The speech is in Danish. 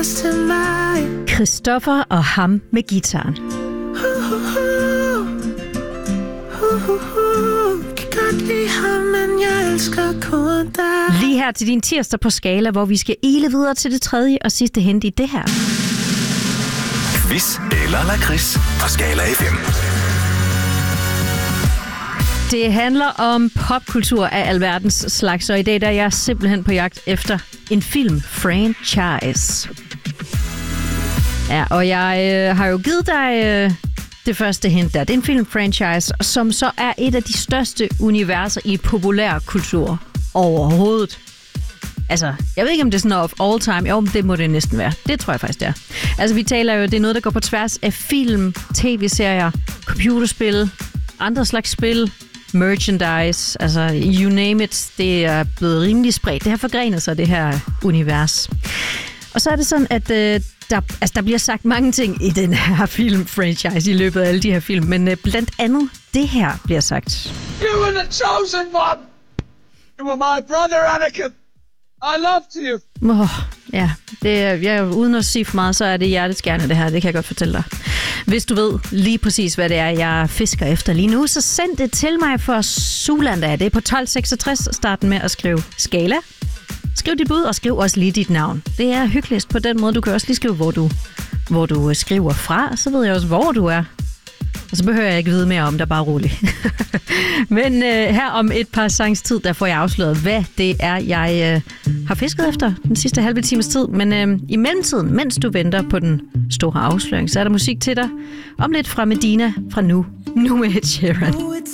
Christoffer og ham med guitaren. Lige her til din tirsdag på Skala, hvor vi skal ile videre til det tredje og sidste hint i det her. Quiz eller lakrids på Skala FM. Det handler om popkultur af alverdens slags, og i dag der er jeg simpelthen på jagt efter en film-franchise. Ja, og jeg har jo givet dig det første hint der. Det er en film-franchise, som så er et af de største universer i populærkultur overhovedet. Altså, jeg ved ikke, om det er sådan of all time. Jo, det må det næsten være. Det tror jeg faktisk, det er. Altså, vi taler jo, det er noget, der går på tværs af film, tv-serier, computerspil, andre slags spil, merchandise, altså you name it. Det er blevet rimelig spredt. Det har forgrenet sig, det her univers. Og så er det sådan, at der bliver sagt mange ting i den her film-franchise i løbet af alle de her film, men blandt andet det her bliver sagt. You were the chosen one! You were my brother, Anakin! I loved you! Ja, uden at sige for meget, så er det hjerteskærende det her, det kan jeg godt fortælle dig. Hvis du ved lige præcis, hvad det er, jeg fisker efter lige nu, så send det til mig for Sulanda. Det er på 1266. Starten med at skrive Skala. Skriv dit bud, og skriv også lige dit navn. Det er hyggeligst på den måde. Du kan også lige skrive, hvor du skriver fra, så ved jeg også, hvor du er. Og så behøver jeg ikke vide mere om det, bare roligt. Men her om et par sangs tid, der får jeg afsløret, hvad det er, jeg har fisket efter den sidste halve times tid. Men i mellemtiden, mens du venter på den store afsløring, så er der musik til dig. Om lidt fra Medina, fra nu med Ed Sheeran.